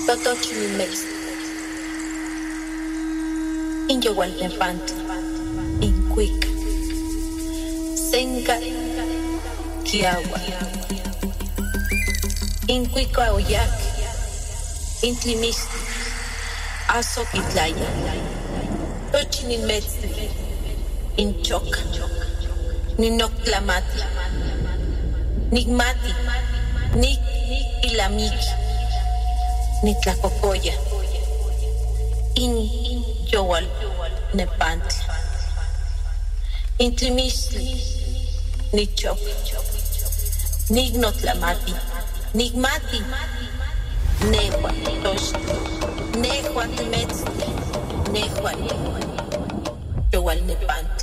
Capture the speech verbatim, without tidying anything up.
Totochilimex, Inyowaltepant, Inquic, Senka, Kiawa, Inquica Oyak, Intlimis, Azoquitlaya, Tochilimex, Inchoc, Ninoclamati, Nigmati, Nik Ilamiki. Nitlacocoya, in Yowal Nepantli, Intlimistli, Nichok, Nignotlamati, Nigmati, Nehua, Tosh, Nehua Temetz, Nehua, Yowal Nepantli.